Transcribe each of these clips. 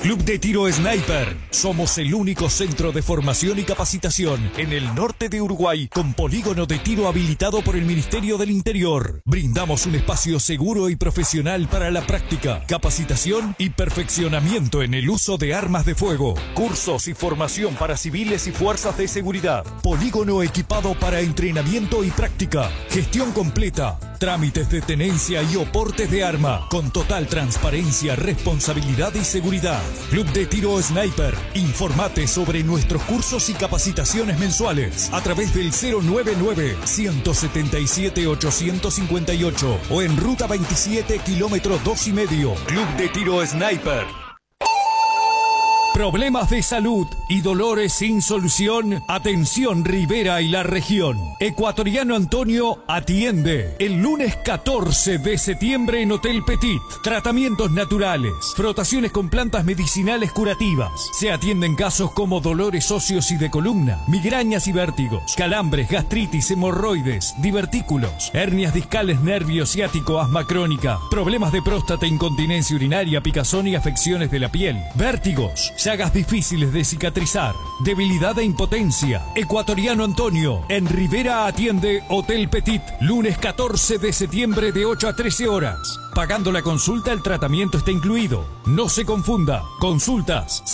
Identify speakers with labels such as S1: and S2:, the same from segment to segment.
S1: Club de Tiro Sniper. Somos el único centro de formación y capacitación en el norte de Uruguay con polígono de tiro habilitado por el Ministerio del Interior. Brindamos un espacio seguro y profesional para la práctica, capacitación y perfeccionamiento en el uso de armas de fuego. Cursos y formación para civiles y fuerzas de seguridad. Polígono equipado para entrenamiento y práctica. Gestión completa. Trámites de tenencia y oportes de arma con total transparencia, responsabilidad y seguridad. Club de Tiro Sniper. Informate sobre nuestros cursos y capacitaciones mensuales a través del 099-177-858 o en Ruta 27, kilómetro 2,5. Club de Tiro Sniper. Problemas de salud y dolores sin solución. Atención Rivera y la región. Ecuatoriano Antonio atiende el lunes 14 de septiembre en Hotel Petit. Tratamientos naturales, frotaciones con plantas medicinales curativas. Se atienden casos como dolores óseos y de columna, migrañas y vértigos, calambres, gastritis, hemorroides, divertículos, hernias discales, nervio ciático, asma crónica, problemas de próstata, incontinencia urinaria, picazón y afecciones de la piel, vértigos, llagas difíciles de cicatrizar, debilidad e impotencia. Ecuatoriano Antonio, en Rivera atiende Hotel Petit, lunes 14 de septiembre de 8 a 13 horas. Pagando la consulta, el tratamiento está incluido. No se confunda. Consultas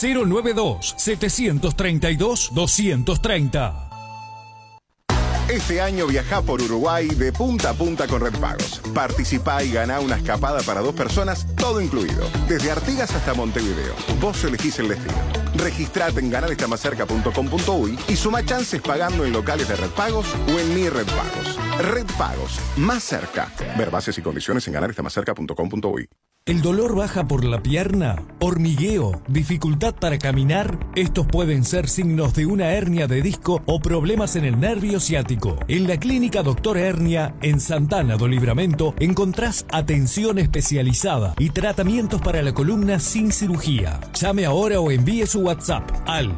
S1: 092-732-230.
S2: Este año viajá por Uruguay de punta a punta con Red Pagos. Participá y ganá una escapada para 2 personas, todo incluido. Desde Artigas hasta Montevideo. Vos elegís el destino. Registrate en ganarestamascerca.com.uy y suma chances pagando en locales de Red Pagos o en Mi Red Pagos. Red Pagos, más cerca. Ver bases y condiciones en ganarestamascerca.com.uy.
S1: ¿El dolor baja por la pierna? ¿Hormigueo? ¿Dificultad para caminar? Estos pueden ser signos de una hernia de disco o problemas en el nervio ciático. En la clínica Doctor Hernia, en Santana do Livramento, encontrás atención especializada y tratamientos para la columna sin cirugía. Llame ahora o envíe su WhatsApp al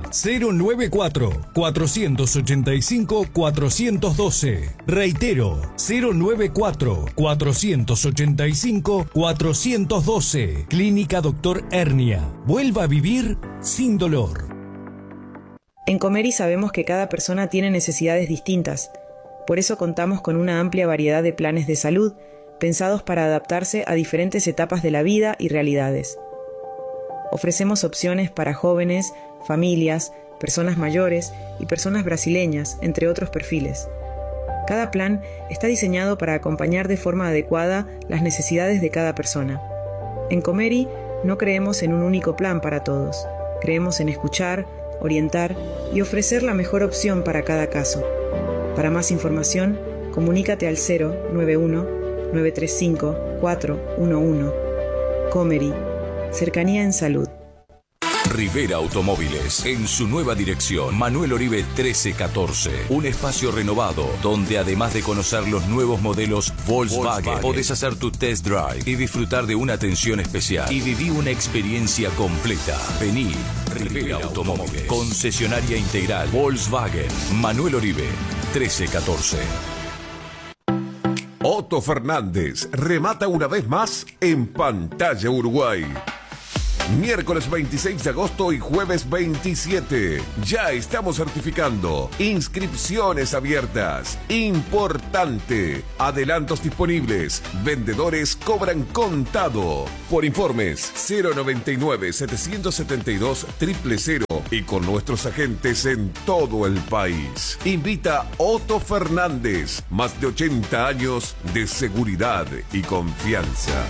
S1: 094-485-412. Reitero, 094-485-412. Clínica Doctor Hernia. Vuelva a vivir sin dolor.
S3: En Comeri sabemos que cada persona tiene necesidades distintas. Por eso contamos con una amplia variedad de planes de salud pensados para adaptarse a diferentes etapas de la vida y realidades. Ofrecemos opciones para jóvenes, familias, personas mayores y personas brasileñas, entre otros perfiles. Cada plan está diseñado para acompañar de forma adecuada las necesidades de cada persona. En Comeri no creemos en un único plan para todos. Creemos en escuchar, orientar y ofrecer la mejor opción para cada caso. Para más información, comunícate al 091-935-411. Comeri, cercanía en salud.
S4: Rivera Automóviles, en su nueva dirección, Manuel Oribe 1314. Un espacio renovado, donde además de conocer los nuevos modelos Volkswagen, podés hacer tu test drive y disfrutar de una atención especial. Y viví una experiencia completa. Vení, Rivera Automóviles, concesionaria integral Volkswagen, Manuel Oribe 1314.
S5: Otto Fernández remata una vez más en Pantalla Uruguay. Miércoles 26 de agosto y jueves 27. Ya estamos certificando. Inscripciones abiertas. Importante. Adelantos disponibles. Vendedores cobran contado. Por informes 099-772-000 y con nuestros agentes en todo el país. Invita Otto Fernández. Más de 80 años de seguridad y confianza.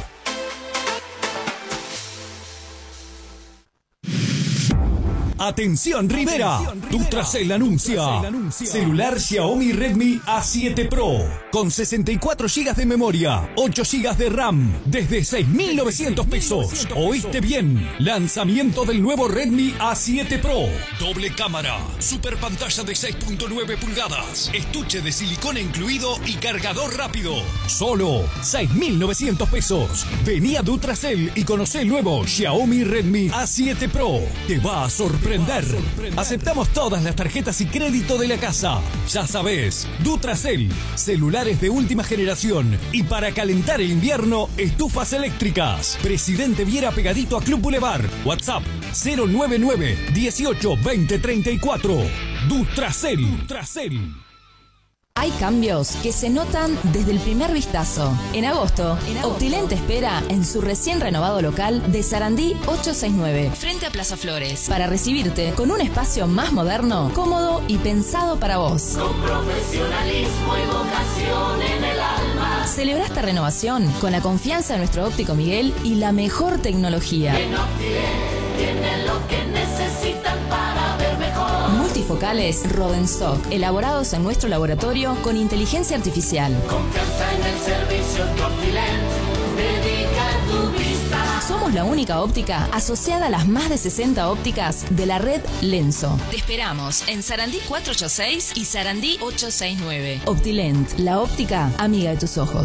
S1: Atención Rivera, Dutracell anuncia celular Xiaomi Redmi A7 Pro con 64 GB de memoria, 8 GB de RAM desde 6.900 pesos. ¿Oíste bien? Lanzamiento del nuevo Redmi A7 Pro. Doble cámara, super pantalla de 6.9 pulgadas, estuche de silicona incluido y cargador rápido. Solo 6.900 pesos. Vení a Dutracell y conocé el nuevo Xiaomi Redmi A7 Pro. Te va a sorprender. Aceptamos todas las tarjetas y crédito de la casa. Ya sabés, Dutracell, celular solares de última generación. Y para calentar el invierno, estufas eléctricas. Presidente Viera pegadito a Club Boulevard. WhatsApp 099 18 20 34. Dutracel.
S6: Hay cambios que se notan desde el primer vistazo. En agosto, Optilent te espera en su recién renovado local de Sarandí 869, frente a Plaza Flores, para recibirte con un espacio más moderno, cómodo y pensado para vos.
S7: Con profesionalismo y vocación en el alma.
S6: Celebra esta renovación con la confianza de nuestro óptico Miguel y la mejor tecnología.
S7: En Optilent tienen lo que necesitan para ver mejor.
S6: Multifocales Rodenstock, elaborados en nuestro laboratorio con inteligencia artificial.
S7: Confianza en el servicio que Optilent dedica a tu vista.
S6: Somos la única óptica asociada a las más de 60 ópticas de la red Lenso. Te esperamos en Sarandí 486 y Sarandí 869. Optilent, la óptica amiga de tus ojos.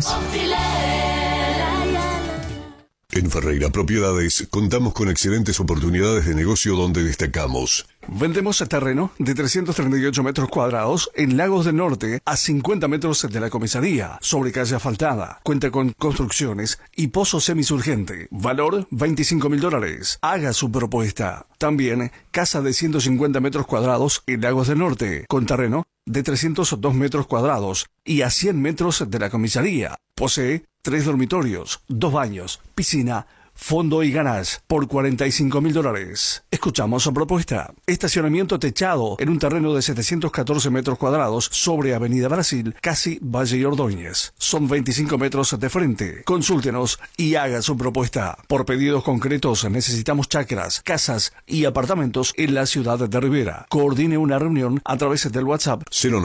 S5: En Ferreira Propiedades contamos con excelentes oportunidades de negocio donde destacamos.
S8: Vendemos terreno de 338 metros cuadrados en Lagos del Norte, a 50 metros de la comisaría, sobre calle asfaltada. Cuenta con construcciones y pozo semisurgente. Valor $25.000. Haga su propuesta. También casa de 150 metros cuadrados en Lagos del Norte, con terreno de 302 metros cuadrados y a 100 metros de la comisaría. Posee 3 dormitorios, 2 baños, piscina, fondo y garage por $45.000. Escuchamos su propuesta. Estacionamiento techado en un terreno de 714 metros cuadrados sobre Avenida Brasil, casi Valle y Ordóñez. Son 25 metros de frente. Consúltenos y haga su propuesta. Por pedidos concretos necesitamos chacras, casas y apartamentos en la ciudad de Rivera. Coordine una reunión a través del WhatsApp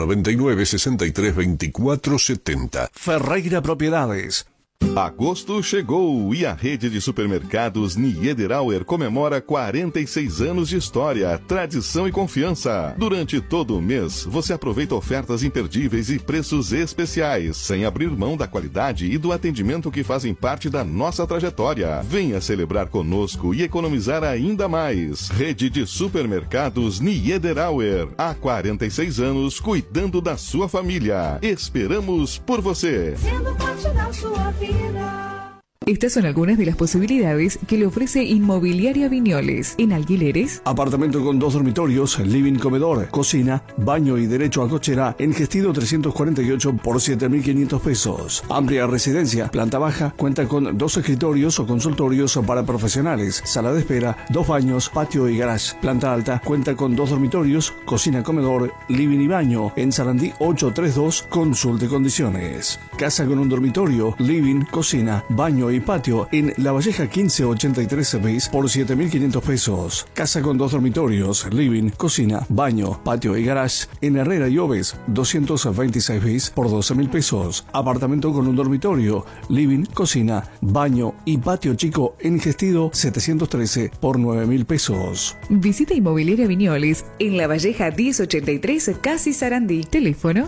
S5: 099 63 24 70.
S8: Ferreira Propiedades.
S2: Agosto chegou e a rede de supermercados Niederauer comemora 46 anos de história, tradição e confiança. Durante todo o mês, você aproveita ofertas imperdíveis e preços especiais, sem abrir mão da qualidade e do atendimento que fazem parte da nossa trajetória. Venha celebrar conosco e economizar ainda mais. Rede de supermercados Niederauer. Há 46 anos, cuidando da sua família. Esperamos por você.
S7: Sendo parte da sua vida.
S9: Estas son algunas de las posibilidades que le ofrece Inmobiliaria Viñoles. En alquileres,
S8: apartamento con 2 dormitorios, living, comedor, cocina, baño y derecho a cochera en Gestido 348 por $7.500. Amplia residencia, planta baja, cuenta con 2 escritorios o consultorios para profesionales, sala de espera, 2 baños, patio y garage. Planta alta, cuenta con 2 dormitorios, cocina, comedor, living y baño. En Sarandí 832, consulte condiciones. Casa con un dormitorio, living, cocina, baño y patio en La Valleja 1583 bis por $7.500. Casa con 2 dormitorios, living, cocina, baño, patio y garage en Herrera y Oves 226 bis por $12.000. Apartamento con un dormitorio, living, cocina, baño y patio chico en Gestido 713 por $9.000.
S9: visita Inmobiliaria Viñoles en La Valleja 1083, casi Sarandí. Teléfono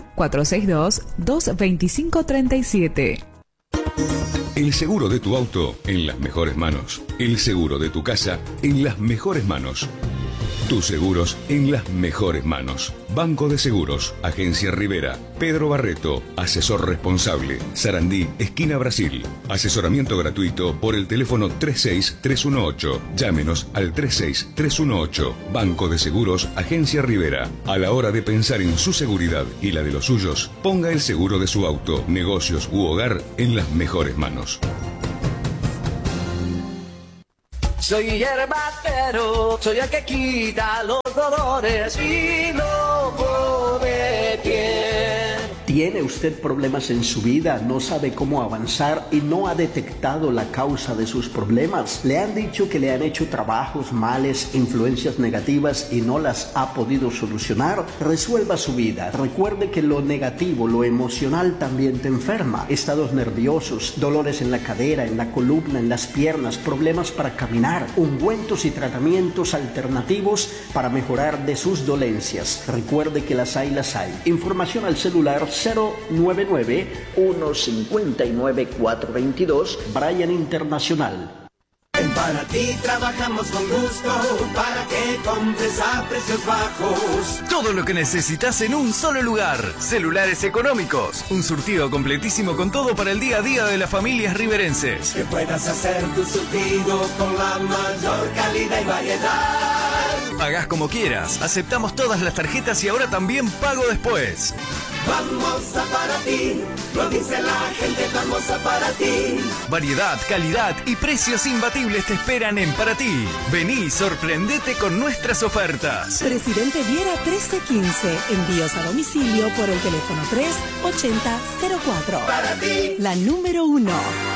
S9: 462-225-37.
S4: El seguro de tu auto en las mejores manos. El seguro de tu casa en las mejores manos. Tus seguros en las mejores manos. Banco de Seguros, Agencia Rivera, Pedro Barreto, asesor responsable, Sarandí, esquina Brasil. Asesoramiento gratuito por el teléfono 36318. Llámenos al 36318. Banco de Seguros, Agencia Rivera. A la hora de pensar en su seguridad y la de los suyos, ponga el seguro de su auto, negocios u hogar en las mejores manos.
S7: Soy herbatero, soy el que quita los dolores y lobo de piel.
S10: ¿Tiene usted problemas en su vida? ¿No sabe cómo avanzar y no ha detectado la causa de sus problemas? ¿Le han dicho que le han hecho trabajos, males, influencias negativas y no las ha podido solucionar? Resuelva su vida. Recuerde que lo negativo, lo emocional también te enferma. Estados nerviosos, dolores en la cadera, en la columna, en las piernas, problemas para caminar, ungüentos y tratamientos alternativos para mejorar de sus dolencias. Recuerde que las hay. Información al celular 099-159-422, Bryan Internacional.
S7: Para ti trabajamos con gusto, para que compres a precios bajos.
S11: Todo lo que necesitas en un solo lugar. Celulares económicos. Un surtido completísimo con todo para el día a día de las familias riverenses.
S7: Que puedas hacer tu surtido con la mayor calidad y variedad.
S11: Pagás como quieras. Aceptamos todas las tarjetas y ahora también pago después.
S7: Vamos a para ti, lo dice la gente, vamos a para ti.
S11: Variedad, calidad y precios imbatibles te esperan en Para Ti. Vení y sorprendete con nuestras ofertas.
S12: Presidente Viera 1315. Envíos a domicilio por el teléfono 38004.
S7: Para ti.
S12: La número 1.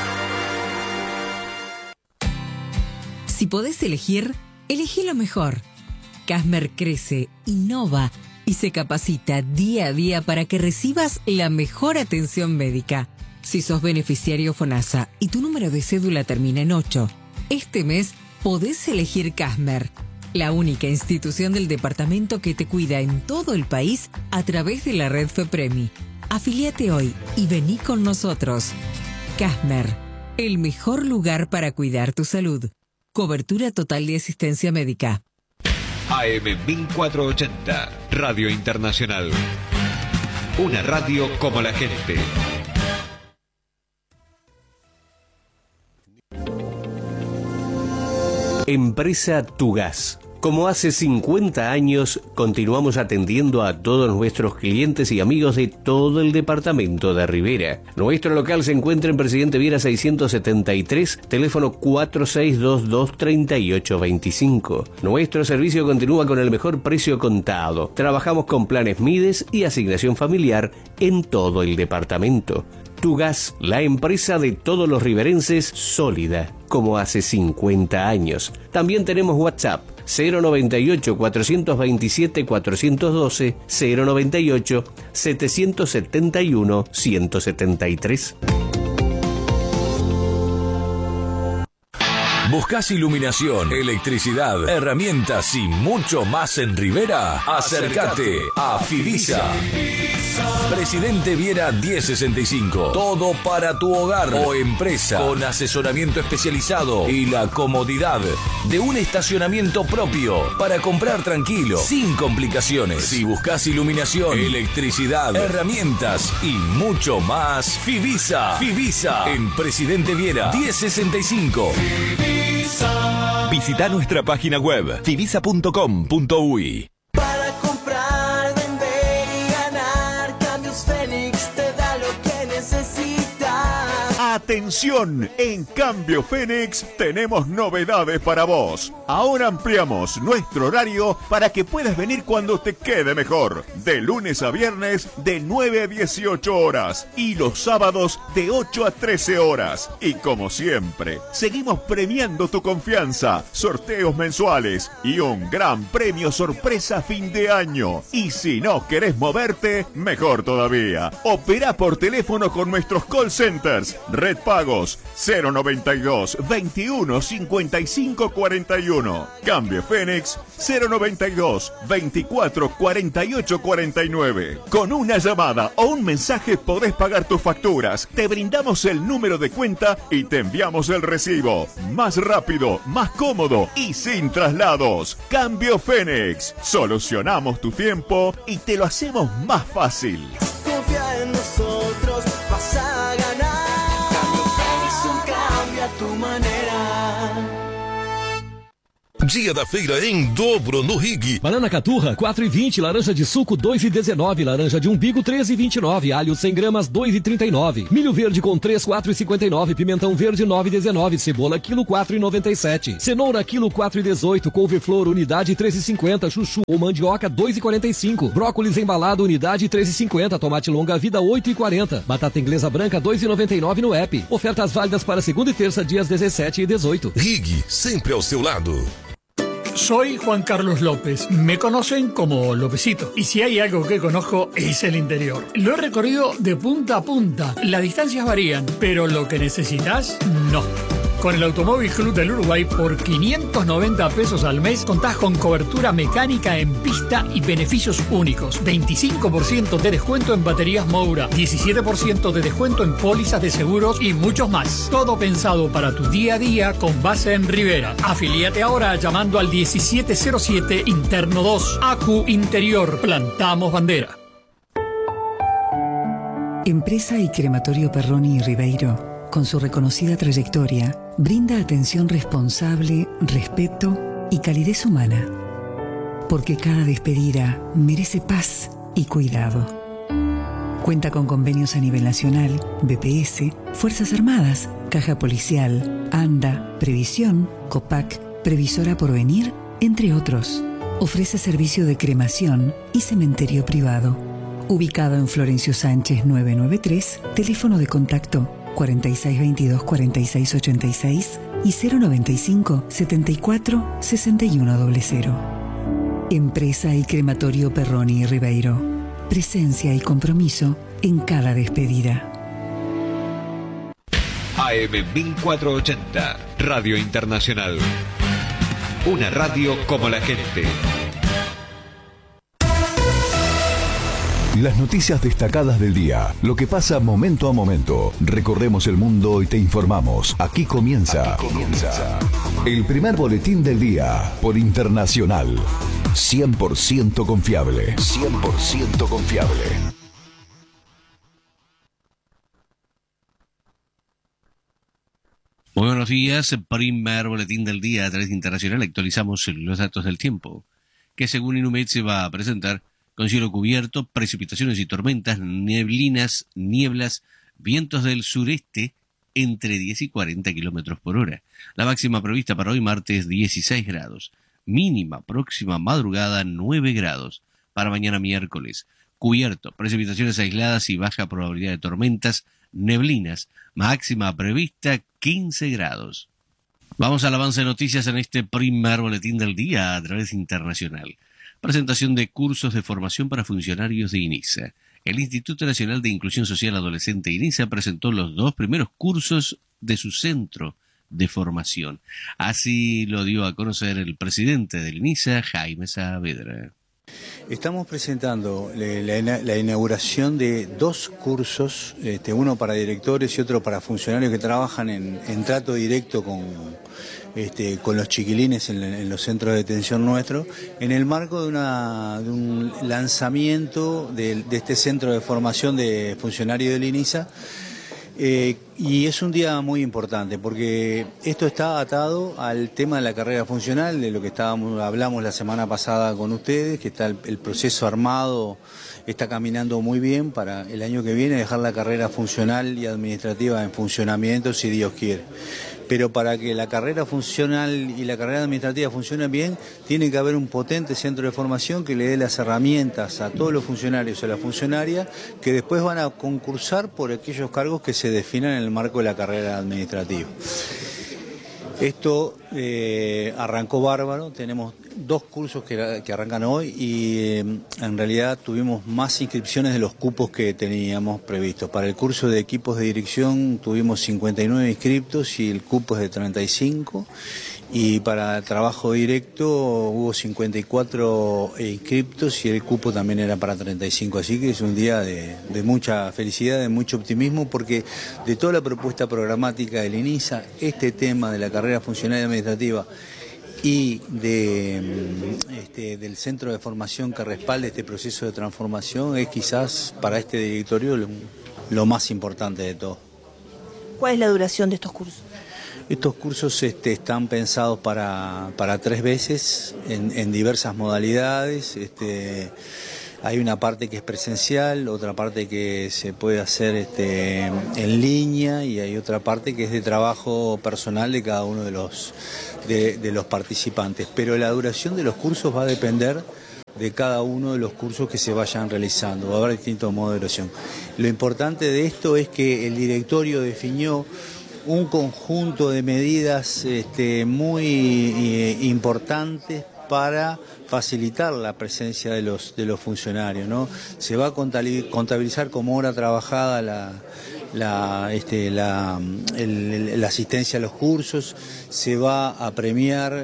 S13: Si podés elegir, elegí lo mejor. Casmer crece, innova y se capacita día a día para que recibas la mejor atención médica. Si sos beneficiario FONASA y tu número de cédula termina en 8, este mes podés elegir Casmer, la única institución del departamento que te cuida en todo el país a través de la red FEPREMI. Afíliate hoy y vení con nosotros. Casmer, el mejor lugar para cuidar tu salud. Cobertura total de asistencia médica.
S14: AM 1480, Radio Internacional. Una radio como la gente.
S15: Empresa Tugas. Como hace 50 años, continuamos atendiendo a todos nuestros clientes y amigos de todo el departamento de Rivera. Nuestro local se encuentra en Presidente Viera 673, teléfono 4622-3825. Nuestro servicio continúa con el mejor precio contado. Trabajamos con planes Mides y asignación familiar en todo el departamento. Tugas, la empresa de todos los riverenses, sólida, como hace 50 años. También tenemos WhatsApp, 098-427-412, 098-771-173.
S4: ¿Buscás iluminación, electricidad, herramientas y mucho más en Rivera? Acércate a Fivisa. Presidente Viera 1065. Todo para tu hogar o empresa, con asesoramiento especializado y la comodidad de un estacionamiento propio para comprar tranquilo, sin complicaciones. Si buscas iluminación, electricidad, herramientas y mucho más, Fivisa. Fivisa en Presidente Viera 1065.
S16: Visita nuestra página web fivisa.com.uy.
S7: Para comprar, vender y ganar, Cambios Fénix te da lo que necesitas.
S17: Atención, en Cambio Fénix tenemos novedades para vos. Ahora ampliamos nuestro horario para que puedas venir cuando te quede mejor. De lunes a viernes de 9 a 18 horas y los sábados de 8 a 13 horas. Y como siempre, seguimos premiando tu confianza, sorteos mensuales y un gran premio sorpresa a fin de año. Y si no querés moverte, mejor todavía. Opera por teléfono con nuestros call centers. Red Pagos 092 21 55 41. Cambio Fénix 092 24 48 49. Con una llamada o un mensaje podés pagar tus facturas. Te brindamos el número de cuenta y te enviamos el recibo. Más rápido, más cómodo y sin traslados. Cambio Fénix. Solucionamos tu tiempo y te lo hacemos más fácil.
S7: Confía en nosotros, vas a ganar. Tu manera.
S18: Dia da feira em dobro no Rig.
S19: Banana caturra, 4,20. Laranja de suco, 2,19. Laranja de umbigo, 13,29. Alho, 100 gramas, 2,39. Milho verde com 3, 4,59. Pimentão verde, 9,19. Cebola, quilo, 4,97. Cenoura, quilo, 4,18. Couve-flor, unidade, 13,50. Chuchu ou mandioca, 2,45. Brócolis embalado, unidade, 13,50. Tomate longa vida, 8,40. Batata inglesa branca, 2,99 no app. Ofertas válidas para segunda e terça, dias 17 e 18.
S18: Rig, sempre ao seu lado.
S20: Soy Juan Carlos López, me conocen como Lópezito, y si hay algo que conozco es el interior. Lo he recorrido de punta a punta, las distancias varían, pero lo que necesitas, no. Con el Automóvil Club del Uruguay, por 590 pesos al mes, contás con cobertura mecánica en pista y beneficios únicos. 25% de descuento en baterías Moura, 17% de descuento en pólizas de seguros y muchos más. Todo pensado para tu día a día con base en Rivera. Afilíate ahora llamando al 1707 Interno 2. ACU Interior. Plantamos bandera.
S21: Empresa y Crematorio Perroni y Ribeiro, con su reconocida trayectoria, brinda atención responsable, respeto y calidez humana. Porque cada despedida merece paz y cuidado. Cuenta con convenios a nivel nacional, BPS, Fuerzas Armadas, Caja Policial, ANDA, Previsión, COPAC, Previsora Porvenir, entre otros. Ofrece servicio de cremación y cementerio privado. Ubicado en Florencio Sánchez 993, teléfono de contacto 4622-4686 y 095-74-6100. Empresa y Crematorio Perroni y Ribeiro. Presencia y compromiso en cada despedida.
S14: AM 1480, Radio Internacional. Una radio como la gente.
S16: Las noticias destacadas del día, lo que pasa momento a momento. Recorremos el mundo y te informamos. Aquí comienza. El primer boletín del día por Internacional. 100% confiable. 100% confiable.
S15: Muy buenos días, primer boletín del día a través de Internacional. Actualizamos los datos del tiempo, que según Inumet se va a presentar con cielo cubierto, precipitaciones y tormentas, neblinas, nieblas, vientos del sureste entre 10 y 40 kilómetros por hora. La máxima prevista para hoy martes 16 grados, mínima próxima madrugada 9 grados. Para mañana miércoles, cubierto, precipitaciones aisladas y baja probabilidad de tormentas, neblinas, máxima prevista 15 grados. Vamos al avance de noticias en este primer boletín del día a través de Internacional. Presentación de cursos de formación para funcionarios de INISA. El Instituto Nacional de Inclusión Social Adolescente INISA presentó los 2 primeros cursos de su centro de formación. Así lo dio a conocer el presidente del INISA, Jaime Saavedra.
S22: Estamos presentando la inauguración de 2 cursos, uno para directores y otro para funcionarios que trabajan en trato directo con los chiquilines en los centros de detención nuestros, en el marco de un lanzamiento de este centro de formación de funcionarios del INISA. Y es un día muy importante porque esto está atado al tema de la carrera funcional, de lo que hablamos la semana pasada con ustedes, que está el proceso armado, está caminando muy bien para el año que viene dejar la carrera funcional y administrativa en funcionamiento, si Dios quiere. Pero para que la carrera funcional y la carrera administrativa funcionen bien, tiene que haber un potente centro de formación que le dé las herramientas a todos los funcionarios y a las funcionarias que después van a concursar por aquellos cargos que se definan en el marco de la carrera administrativa. Esto arrancó bárbaro, tenemos 2 cursos que arrancan hoy y en realidad tuvimos más inscripciones de los cupos que teníamos previstos. Para el curso de equipos de dirección tuvimos 59 inscriptos y el cupo es de 35. Y para el trabajo directo hubo 54 inscriptos y el cupo también era para 35, así que es un día de mucha felicidad, de mucho optimismo, porque de toda la propuesta programática del INISA, este tema de la carrera funcional y administrativa y del centro de formación que respalde este proceso de transformación es quizás para este directorio lo más importante de todo.
S23: ¿Cuál es la duración de estos cursos?
S22: Estos cursos están pensados para 3 veces en diversas modalidades. Hay una parte que es presencial, otra parte que se puede hacer en línea y hay otra parte que es de trabajo personal de cada uno de los participantes. Pero la duración de los cursos va a depender de cada uno de los cursos que se vayan realizando. Va a haber distintos modos de duración. Lo importante de esto es que el directorio definió un conjunto de medidas muy importantes para facilitar la presencia de los funcionarios, ¿no? Se va a contabilizar como hora trabajada la asistencia a los cursos, se va a premiar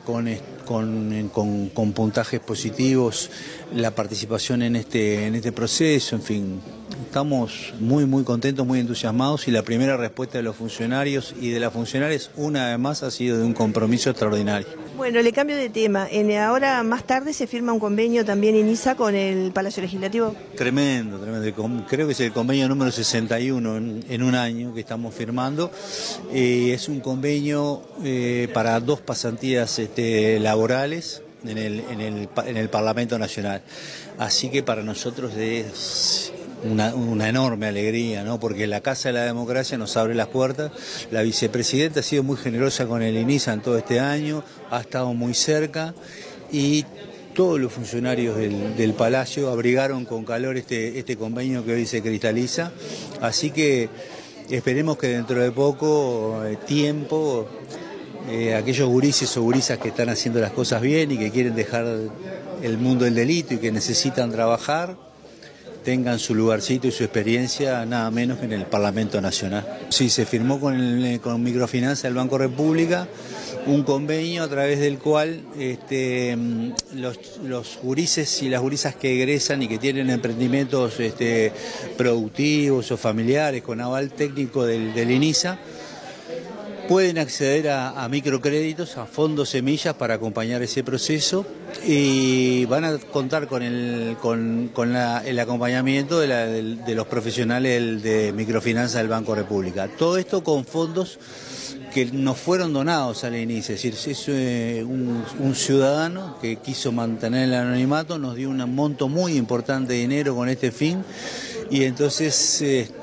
S22: con puntajes positivos la participación en este proceso, en fin. Estamos muy contentos, muy entusiasmados, y la primera respuesta de los funcionarios y de las funcionarias, una vez más, ha sido de un compromiso extraordinario.
S23: Bueno, le cambio de tema. Ahora más tarde se firma un convenio también INISA con el Palacio Legislativo. Tremendo.
S22: Creo que es el convenio número 61 en un año que estamos firmando. Es un convenio para 2 pasantías laborales en el Parlamento Nacional. Así que para nosotros es una enorme alegría, ¿no? Porque la Casa de la Democracia nos abre las puertas. La vicepresidenta ha sido muy generosa con el INISA en todo este año, ha estado muy cerca, y todos los funcionarios del Palacio abrigaron con calor este convenio que hoy se cristaliza. Así que esperemos que dentro de poco tiempo aquellos gurises o gurisas que están haciendo las cosas bien y que quieren dejar el mundo del delito y que necesitan trabajar, tengan su lugarcito y su experiencia nada menos que en el Parlamento Nacional. Sí, se firmó con Microfinanza del Banco República un convenio a través del cual los gurises y las gurisas que egresan y que tienen emprendimientos productivos o familiares con aval técnico del INISA pueden acceder a microcréditos, a fondos semillas para acompañar ese proceso, y van a contar con el acompañamiento de los profesionales de Microfinanza del Banco República. Todo esto con fondos que nos fueron donados al inicio, es decir, es un ciudadano que quiso mantener el anonimato, nos dio un monto muy importante de dinero con este fin, y entonces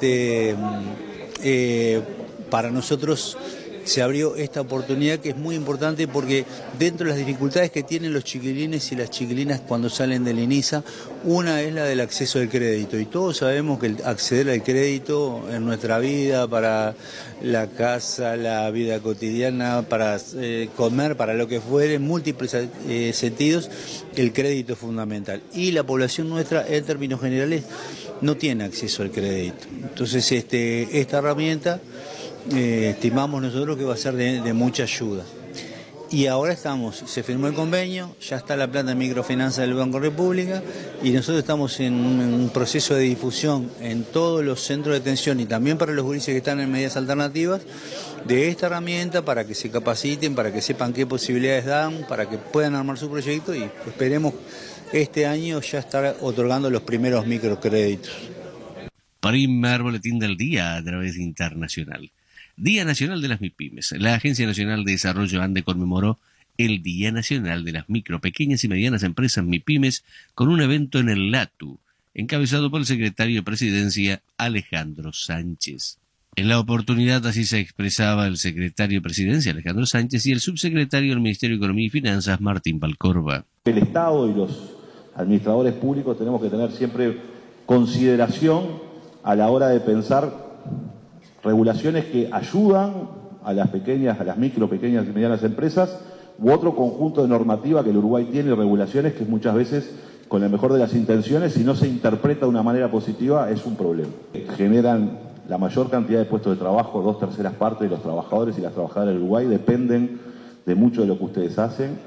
S22: para nosotros se abrió esta oportunidad, que es muy importante porque dentro de las dificultades que tienen los chiquilines y las chiquilinas cuando salen del INISA, una es la del acceso al crédito, y todos sabemos que acceder al crédito en nuestra vida, para la casa, la vida cotidiana, para comer, para lo que fuere, en múltiples sentidos, el crédito es fundamental. Y la población nuestra, en términos generales, no tiene acceso al crédito. Entonces esta herramienta estimamos nosotros que va a ser de mucha ayuda. Y ahora se firmó el convenio, ya está la planta de microfinanza del Banco República, y nosotros estamos en un proceso de difusión en todos los centros de atención y también para los gurises que están en medidas alternativas de esta herramienta, para que se capaciten, para que sepan qué posibilidades dan, para que puedan armar su proyecto, y esperemos este año ya estar otorgando los primeros microcréditos.
S15: Primer boletín del día a través de Internacional. Día Nacional de las MIPYMES. La Agencia Nacional de Desarrollo ANDE conmemoró el Día Nacional de las Micro, Pequeñas y Medianas Empresas MIPYMES con un evento en el LATU, encabezado por el secretario de Presidencia Alejandro Sánchez. En la oportunidad así se expresaba el secretario de Presidencia Alejandro Sánchez y el subsecretario del Ministerio de Economía y Finanzas Martín Valcorba.
S1: El Estado y los administradores públicos tenemos que tener siempre consideración a la hora de pensar regulaciones que ayudan a las micro, pequeñas y medianas empresas, u otro conjunto de normativa que el Uruguay tiene, y regulaciones que muchas veces, con el mejor de las intenciones, si no se interpreta de una manera positiva, es un problema. Generan la mayor cantidad de puestos de trabajo, 2/3 partes de los trabajadores y las trabajadoras del Uruguay dependen de mucho de lo que ustedes hacen.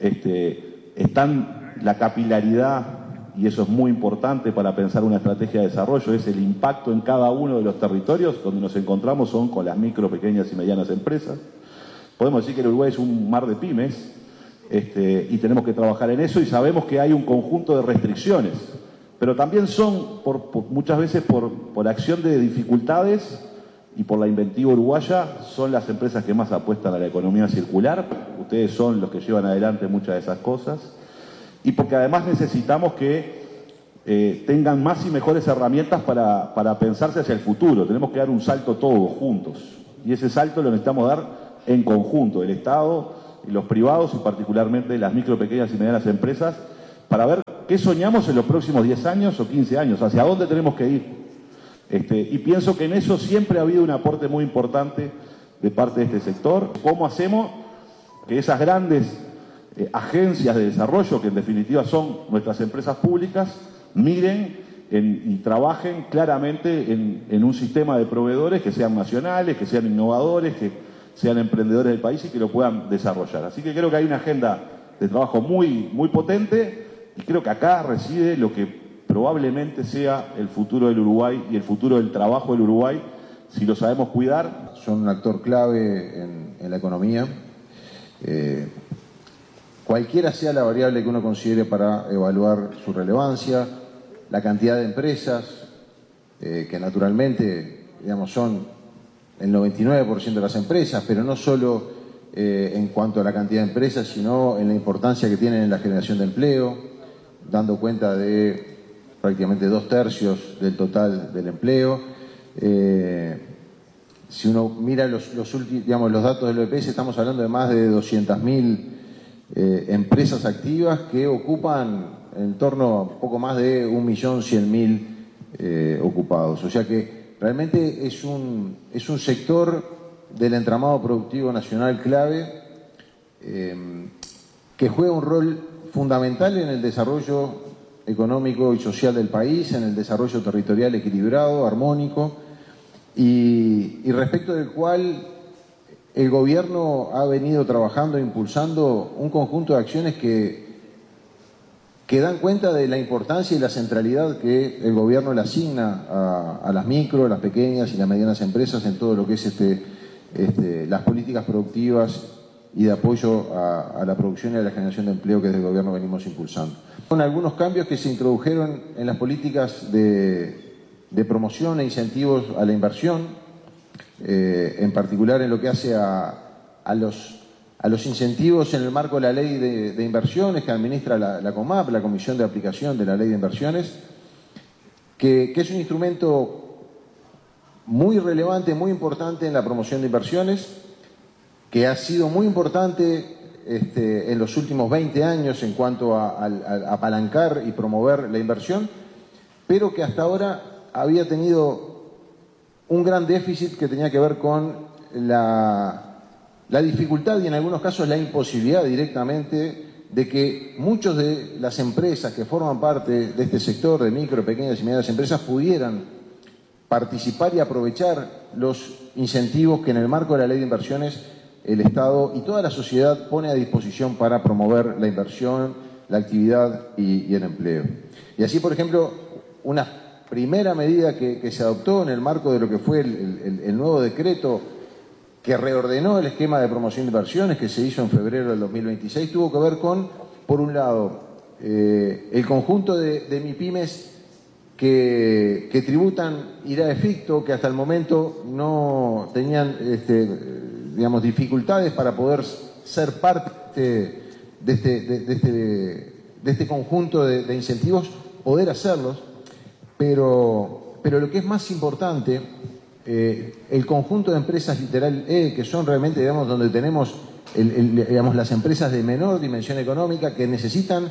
S1: Están la capilaridad, y eso es muy importante para pensar una estrategia de desarrollo, es el impacto en cada uno de los territorios donde nos encontramos, son con las micro, pequeñas y medianas empresas. Podemos decir que el Uruguay es un mar de pymes, y tenemos que trabajar en eso, y sabemos que hay un conjunto de restricciones, pero también son muchas veces por acción de dificultades y por la inventiva uruguaya, son las empresas que más apuestan a la economía circular. Ustedes son los que llevan adelante muchas de esas cosas. Y porque además necesitamos que tengan más y mejores herramientas para pensarse hacia el futuro. Tenemos que dar un salto todos juntos. Y ese salto lo necesitamos dar en conjunto, el Estado y los privados, y particularmente las micro, pequeñas y medianas empresas, para ver qué soñamos en los próximos 10 años o 15 años, hacia dónde tenemos que ir. Y pienso que en eso siempre ha habido un aporte muy importante de parte de este sector. ¿Cómo hacemos que esas grandes agencias de desarrollo, que en definitiva son nuestras empresas públicas, miren y trabajen claramente en un sistema de proveedores que sean nacionales, que sean innovadores, que sean emprendedores del país y que lo puedan desarrollar. Así que creo que hay una agenda de trabajo muy, muy potente y creo que acá reside lo que probablemente sea el futuro del Uruguay y el futuro del trabajo del Uruguay, si lo sabemos cuidar.
S3: Son un actor clave en la economía. Cualquiera sea la variable que uno considere para evaluar su relevancia, la cantidad de empresas, que naturalmente, digamos, son el 99% de las empresas, pero no solo en cuanto a la cantidad de empresas, sino en la importancia que tienen en la generación de empleo, dando cuenta de prácticamente 2/3 del total del empleo. Si uno mira los datos del OEPS, estamos hablando de más de 200.000 empresas activas que ocupan en torno a poco más de 1.100.000 ocupados. O sea que realmente es un sector del entramado productivo nacional clave que juega un rol fundamental en el desarrollo económico y social del país, en el desarrollo territorial equilibrado, armónico, y respecto del cual el gobierno ha venido trabajando e impulsando un conjunto de acciones que dan cuenta de la importancia y la centralidad que el gobierno le asigna a las micro, las pequeñas y las medianas empresas en todo lo que es las políticas productivas y de apoyo a la producción y a la generación de empleo que desde el gobierno venimos impulsando. Con algunos cambios que se introdujeron en las políticas de promoción e incentivos a la inversión, en particular en lo que hace a los incentivos en el marco de la ley de inversiones que administra la COMAP, la Comisión de Aplicación de la Ley de Inversiones, que es un instrumento muy relevante, muy importante en la promoción de inversiones, que ha sido muy importante en los últimos 20 años en cuanto a apalancar y promover la inversión, pero que hasta ahora había tenido un gran déficit que tenía que ver con la dificultad y en algunos casos la imposibilidad directamente de que muchas de las empresas que forman parte de este sector de micro, pequeñas y medianas empresas pudieran participar y aprovechar los incentivos que en el marco de la ley de inversiones el Estado y toda la sociedad pone a disposición para promover la inversión, la actividad y el empleo. Y así, por ejemplo, una primera medida que se adoptó en el marco de lo que fue el nuevo decreto que reordenó el esquema de promoción de inversiones que se hizo en febrero del 2026, tuvo que ver con, por un lado, el conjunto de MIPYMES que tributan IRA-EFICTO, que hasta el momento no tenían dificultades para poder ser parte de este conjunto de incentivos, poder hacerlos, pero lo que es más importante, el conjunto de empresas literal que son realmente, donde tenemos las empresas de menor dimensión económica que necesitan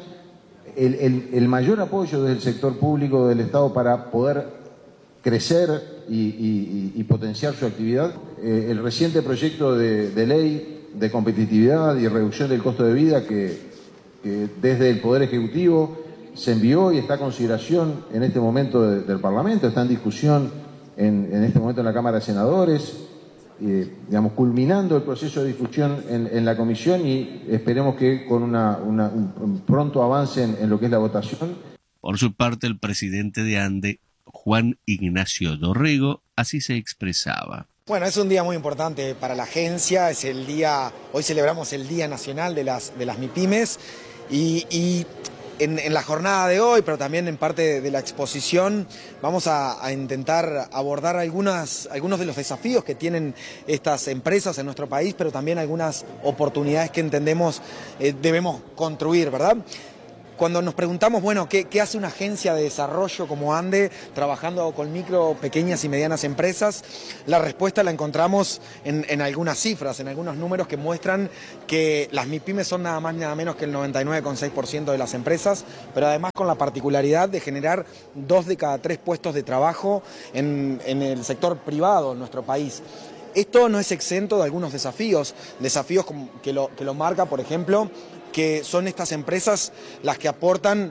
S3: el mayor apoyo del sector público del Estado para poder crecer y potenciar su actividad. El reciente proyecto de ley de competitividad y reducción del costo de vida que desde el Poder Ejecutivo se envió y está a consideración en este momento del Parlamento, está en discusión en este momento en la Cámara de Senadores, culminando el proceso de discusión en la Comisión y esperemos que con un pronto avance en lo que es la votación.
S15: Por su parte, el presidente de ANDE, Juan Ignacio Dorrego, así se expresaba.
S5: Bueno, es un día muy importante para la agencia, hoy celebramos el Día Nacional de las MIPYMES y en la jornada de hoy, pero también en parte de la exposición, vamos a intentar abordar algunos de los desafíos que tienen estas empresas en nuestro país, pero también algunas oportunidades que entendemos debemos construir, ¿verdad? Cuando nos preguntamos, bueno, ¿qué hace una agencia de desarrollo como ANDE trabajando con micro, pequeñas y medianas empresas? La respuesta la encontramos en algunas cifras, en algunos números que muestran que las MIPYMES son nada más ni nada menos que el 99,6% de las empresas, pero además con la particularidad de generar 2 de cada 3 puestos de trabajo en el sector privado en nuestro país. Esto no es exento de algunos desafíos que lo marca, por ejemplo, que son estas empresas las que aportan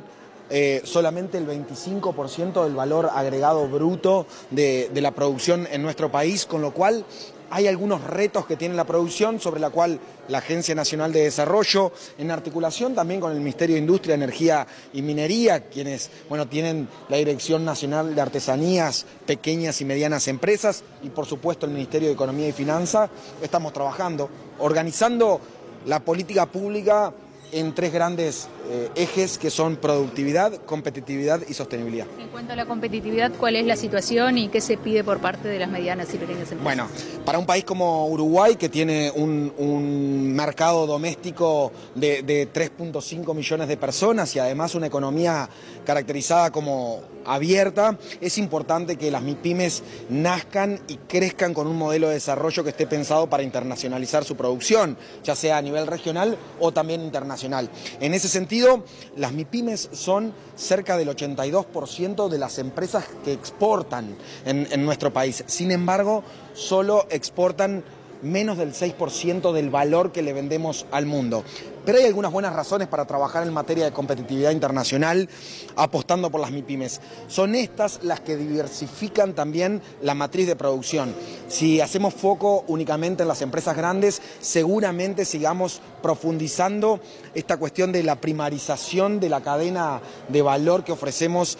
S5: solamente el 25% del valor agregado bruto de la producción en nuestro país, con lo cual hay algunos retos que tiene la producción, sobre la cual la Agencia Nacional de Desarrollo, en articulación también con el Ministerio de Industria, Energía y Minería, quienes tienen la Dirección Nacional de Artesanías, Pequeñas y Medianas Empresas, y por supuesto el Ministerio de Economía y Finanzas, estamos trabajando, organizando la política pública en 3 grandes ejes que son productividad, competitividad y sostenibilidad.
S2: En cuanto a la competitividad, ¿cuál es la situación y qué se pide por parte de las medianas y pequeñas empresas?
S5: Bueno, para un país como Uruguay, que tiene un mercado doméstico de 3.5 millones de personas y además una economía caracterizada como abierta, es importante que las MIPYMES nazcan y crezcan con un modelo de desarrollo que esté pensado para internacionalizar su producción, ya sea a nivel regional o también internacional. En ese sentido, las MIPYMES son cerca del 82% de las empresas que exportan en nuestro país. Sin embargo, solo exportan menos del 6% del valor que le vendemos al mundo. Pero hay algunas buenas razones para trabajar en materia de competitividad internacional apostando por las MIPYMES. Son estas las que diversifican también la matriz de producción. Si hacemos foco únicamente en las empresas grandes, seguramente sigamos profundizando esta cuestión de la primarización de la cadena de valor que ofrecemos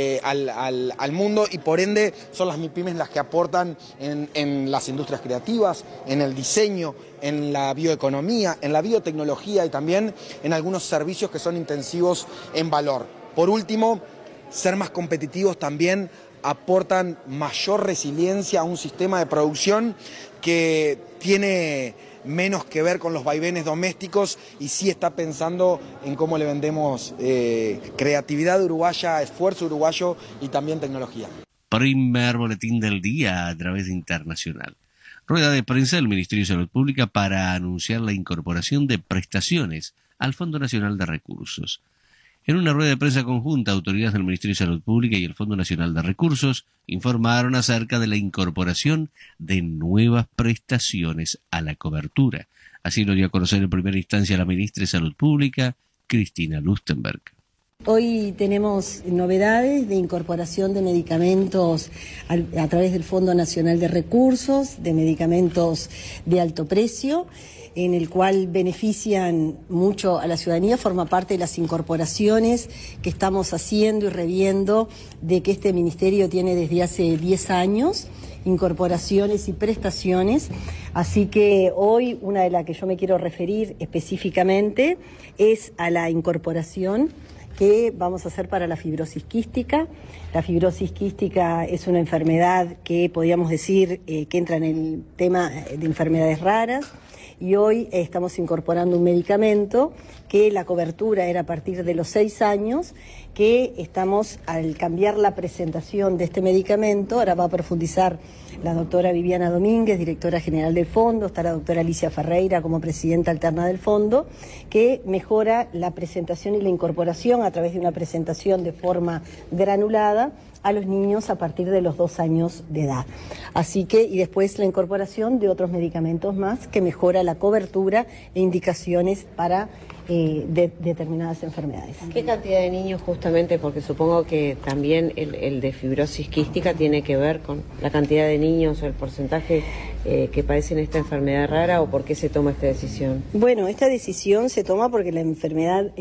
S5: al mundo, y por ende son las MIPYMES las que aportan en las industrias creativas, en el diseño, en la bioeconomía, en la biotecnología y también en algunos servicios que son intensivos en valor. Por último, ser más competitivos también aportan mayor resiliencia a un sistema de producción que tiene menos que ver con los vaivenes domésticos y sí está pensando en cómo le vendemos creatividad uruguaya, esfuerzo uruguayo y también tecnología.
S15: Primer boletín del día a través de Internacional. Rueda de prensa del Ministerio de Salud Pública para anunciar la incorporación de prestaciones al Fondo Nacional de Recursos. En una rueda de prensa conjunta, autoridades del Ministerio de Salud Pública y el Fondo Nacional de Recursos informaron acerca de la incorporación de nuevas prestaciones a la cobertura. Así lo dio a conocer en primera instancia la ministra de Salud Pública, Cristina Lustenberg.
S6: Hoy tenemos novedades de incorporación de medicamentos a través del Fondo Nacional de Recursos, de medicamentos de alto precio, en el cual benefician mucho a la ciudadanía, forma parte de las incorporaciones que estamos haciendo y reviendo de que este ministerio tiene desde hace 10 años, incorporaciones y prestaciones. Así que hoy una de las que yo me quiero referir específicamente es a la incorporación que vamos a hacer para la fibrosis quística. La fibrosis quística es una enfermedad que podríamos decir que entra en el tema de enfermedades raras, y hoy estamos incorporando un medicamento que la cobertura era a partir de los 6 años, que estamos, al cambiar la presentación de este medicamento, ahora va a profundizar la doctora Viviana Domínguez, directora general del fondo, está la doctora Alicia Ferreira como presidenta alterna del fondo, que mejora la presentación y la incorporación a través de una presentación de forma granulada a los niños a partir de los 2 años de edad. Así que, y después la incorporación de otros medicamentos más que mejora la cobertura e indicaciones para determinadas enfermedades.
S8: ¿Qué cantidad de niños justamente? Porque supongo que también el de fibrosis quística tiene que ver con la cantidad de niños o el porcentaje que padecen esta enfermedad rara, ¿o por qué se toma esta decisión?
S6: Bueno, esta decisión se toma porque la enfermedad,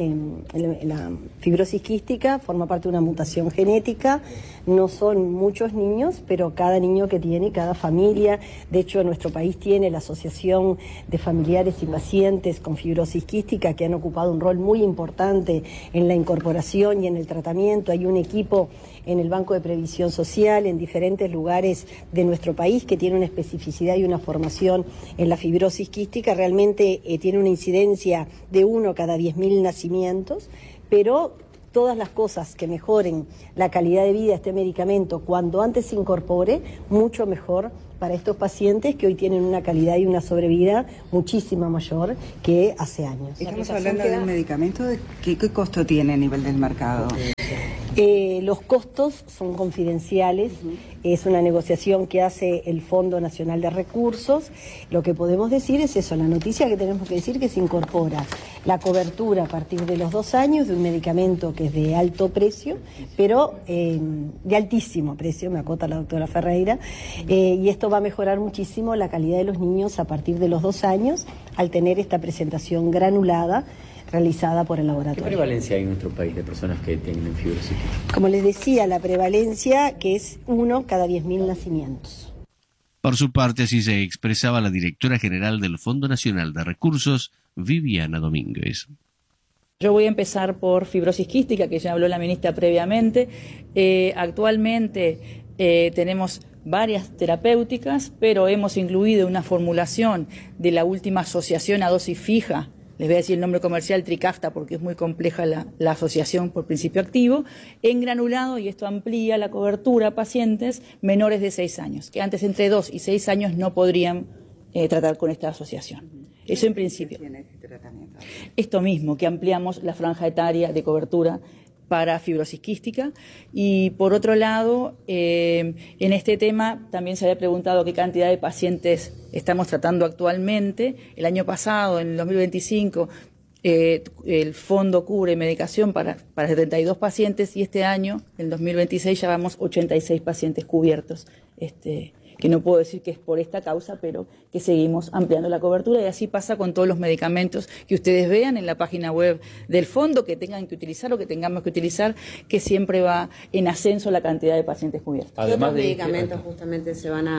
S6: la fibrosis quística forma parte de una mutación genética. No son muchos niños, pero cada niño que tiene, cada familia, de hecho nuestro país tiene la Asociación de Familiares y Pacientes con Fibrosis Quística, que han ocupado un rol muy importante en la incorporación y en el tratamiento. Hay un equipo en el Banco de Previsión Social, en diferentes lugares de nuestro país, que tiene una especificidad y una formación en la fibrosis quística. Realmente tiene una incidencia de 1 cada 10.000 nacimientos, pero todas las cosas que mejoren la calidad de vida de este medicamento cuando antes se incorpore, mucho mejor para estos pacientes que hoy tienen una calidad y una sobrevida muchísimo mayor que hace años.
S24: Estamos hablando de un medicamento, ¿qué costo tiene a nivel del mercado?
S6: Los costos son confidenciales, es una negociación que hace el Fondo Nacional de Recursos. Lo que podemos decir es eso, la noticia que tenemos que decir que se incorpora la cobertura a partir de los 2 años de un medicamento que es de alto precio, pero de altísimo precio, me acota la doctora Ferreira, y esto va a mejorar muchísimo la calidad de los niños a partir de los 2 años al tener esta presentación granulada realizada por el laboratorio.
S9: ¿Qué prevalencia hay en nuestro país de personas que tienen fibrosis quística?
S6: Como les decía, la prevalencia que es 1 cada 10.000 nacimientos.
S15: Por su parte, así se expresaba la directora general del Fondo Nacional de Recursos, Viviana Domínguez.
S10: Yo voy a empezar por fibrosis quística, que ya habló la ministra previamente. Actualmente tenemos varias terapéuticas, pero hemos incluido una formulación de la última asociación a dosis fija. Les voy a decir el nombre comercial, Trikafta, porque es muy compleja la asociación por principio activo, en granulado, y esto amplía la cobertura a pacientes menores de 6 años, que antes entre 2 y 6 años no podrían tratar con esta asociación. Eso en principio. Esto mismo, que ampliamos la franja etaria de cobertura para fibrosis quística. Y por otro lado, en este tema también se había preguntado qué cantidad de pacientes estamos tratando actualmente. El año pasado, en el 2025, el fondo cubre medicación para 72 pacientes, y este año, en 2026, ya vamos 86 pacientes cubiertos. Que no puedo decir que es por esta causa, pero que seguimos ampliando la cobertura, y así pasa con todos los medicamentos que ustedes vean en la página web del fondo, que tengan que utilizar o que tengamos que utilizar, que siempre va en ascenso la cantidad de pacientes cubiertos.
S8: ¿Qué otros medicamentos justamente se van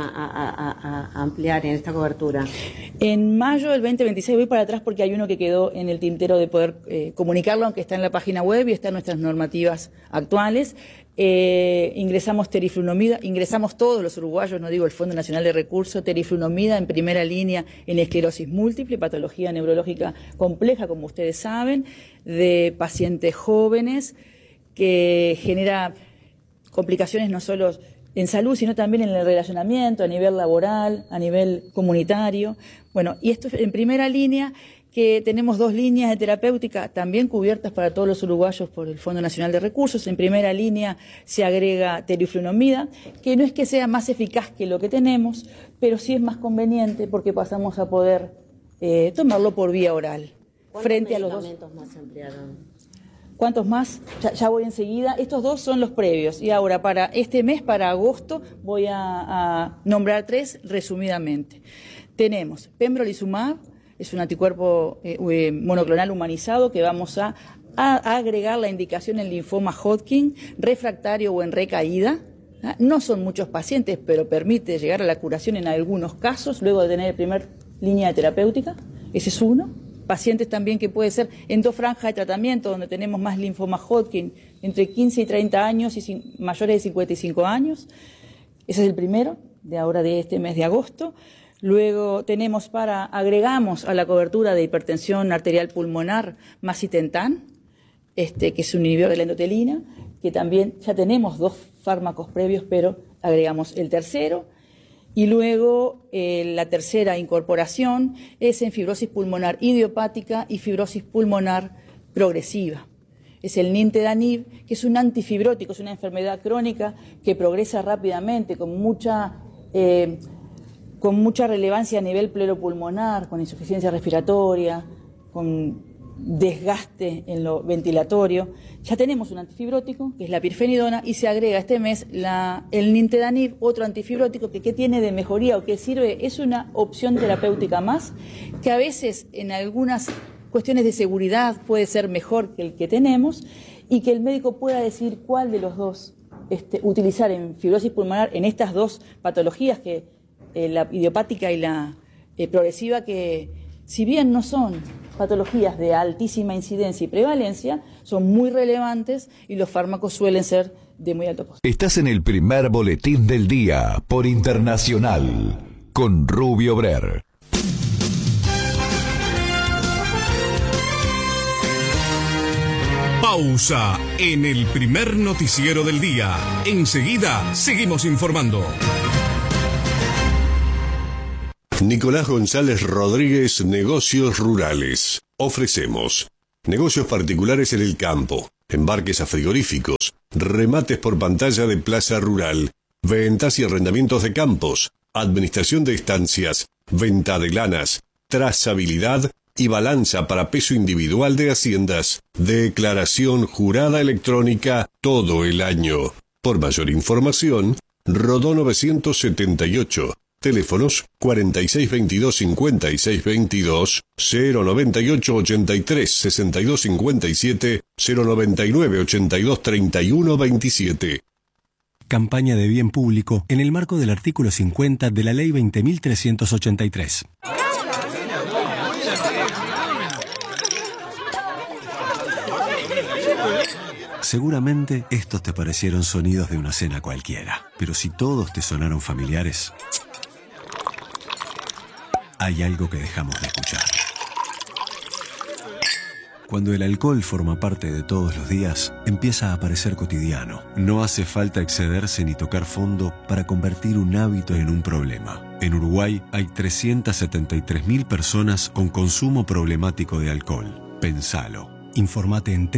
S8: a ampliar en esta cobertura?
S10: En mayo del 2026, voy para atrás porque hay uno que quedó en el tintero de poder comunicarlo, aunque está en la página web y está en nuestras normativas actuales. Ingresamos teriflunomida, ingresamos todos los uruguayos, no digo el Fondo Nacional de Recursos, teriflunomida en primera línea en esclerosis múltiple, patología neurológica compleja, como ustedes saben, de pacientes jóvenes, que genera complicaciones no solo en salud, sino también en el relacionamiento, a nivel laboral, a nivel comunitario. Bueno, y esto es en primera línea, que tenemos 2 líneas de terapéutica también cubiertas para todos los uruguayos por el Fondo Nacional de Recursos. En primera línea se agrega teriflunomida, que no es que sea más eficaz que lo que tenemos, pero sí es más conveniente porque pasamos a poder tomarlo por vía oral. Frente a los 2
S8: medicamentos más se ampliaron?
S10: ¿Cuántos más? Ya voy enseguida. Estos 2 son los previos. Y ahora, para este mes, para agosto, voy a nombrar 3 resumidamente. Tenemos pembrolizumab, es un anticuerpo monoclonal humanizado que vamos a agregar la indicación en linfoma Hodgkin, refractario o en recaída. No son muchos pacientes, pero permite llegar a la curación en algunos casos, luego de tener la primera línea de terapéutica. Ese es uno. Pacientes también que puede ser en 2 franjas de tratamiento, donde tenemos más linfoma Hodgkin, entre 15 y 30 años y mayores de 55 años. Ese es el primero, de ahora de este mes de agosto. Luego agregamos a la cobertura de hipertensión arterial pulmonar macitentan, que es un inhibidor de la endotelina, que también ya tenemos 2 fármacos previos, pero agregamos el tercero. Y luego la tercera incorporación es en fibrosis pulmonar idiopática y fibrosis pulmonar progresiva. Es el nintedanib, que es un antifibrótico, es una enfermedad crónica que progresa rápidamente, con mucha relevancia a nivel pleuropulmonar, con insuficiencia respiratoria, con desgaste en lo ventilatorio. Ya tenemos un antifibrótico, que es la pirfenidona, y se agrega este mes el nintedanib, otro antifibrótico que tiene de mejoría o que sirve, es una opción terapéutica más, que a veces en algunas cuestiones de seguridad puede ser mejor que el que tenemos, y que el médico pueda decir cuál de los 2 utilizar en fibrosis pulmonar, en estas 2 patologías, que la idiopática y la progresiva, que si bien no son patologías de altísima incidencia y prevalencia, son muy relevantes y los fármacos suelen ser de muy alto costo.
S16: Estás en el primer boletín del día por Internacional con Rubio Brer.
S18: Pausa en el primer noticiero del día. Enseguida seguimos informando. Nicolás González Rodríguez, Negocios Rurales. Ofrecemos negocios particulares en el campo, embarques a frigoríficos,
S11: remates por pantalla de Plaza Rural, ventas y arrendamientos de campos, administración de estancias, venta de lanas, trazabilidad y balanza para peso individual de haciendas, declaración jurada electrónica todo el año. Por mayor información, Rodó 978, teléfonos 4622-5622, 098-83-6257, 099-82-3127.
S12: Campaña de bien público en el marco del artículo 50 de la Ley 20.383. Seguramente estos te parecieron sonidos de una cena cualquiera, pero si todos te sonaron familiares, hay algo que dejamos de escuchar. Cuando el alcohol forma parte de todos los días, empieza a parecer cotidiano. No hace falta excederse ni tocar fondo para convertir un hábito en un problema. En Uruguay hay 373.000 personas con consumo problemático de alcohol. Pensalo. Informate en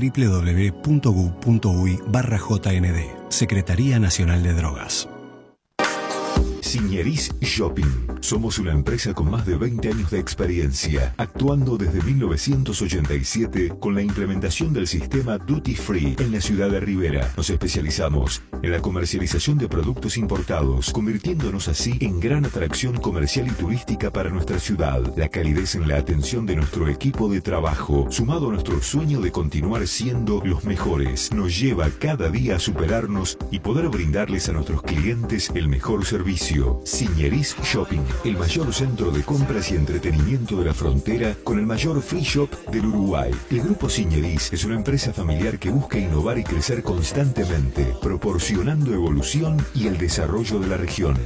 S12: www.gu.uy/JND. Secretaría Nacional de Drogas.
S16: Signeris Shopping. Somos una empresa con más de 20 años de experiencia, actuando desde 1987 con la implementación del sistema Duty Free en la ciudad de Rivera. Nos especializamos en la comercialización de productos importados, convirtiéndonos así en gran atracción comercial y turística para nuestra ciudad. La calidez en la atención de nuestro equipo de trabajo, sumado a nuestro sueño de continuar siendo los mejores, nos lleva cada día a superarnos y poder brindarles a nuestros clientes el mejor servicio. Signeris Shopping, el mayor centro de compras y entretenimiento de la frontera con el mayor free shop del Uruguay. El Grupo Signeris es una empresa familiar que busca innovar y crecer constantemente, proporcionando evolución y el desarrollo de la región.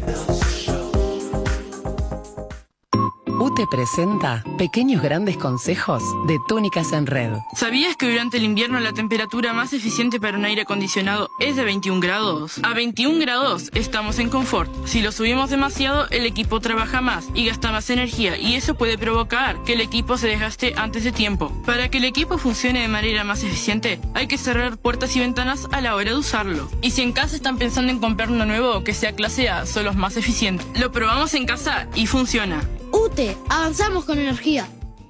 S13: UTE presenta Pequeños Grandes Consejos de Túnicas en Red.
S24: ¿Sabías que durante el invierno la temperatura más eficiente para un aire acondicionado es de 21 grados? A 21 grados estamos en confort. Si lo subimos demasiado, el equipo trabaja más y gasta más energía, y eso puede provocar que el equipo se desgaste antes de tiempo. Para que el equipo funcione de manera más eficiente, hay que cerrar puertas y ventanas a la hora de usarlo. Y si en casa están pensando en comprar uno nuevo que sea clase A, son los más eficientes. Lo probamos en casa y funciona.
S25: UTE, avanzamos con energía.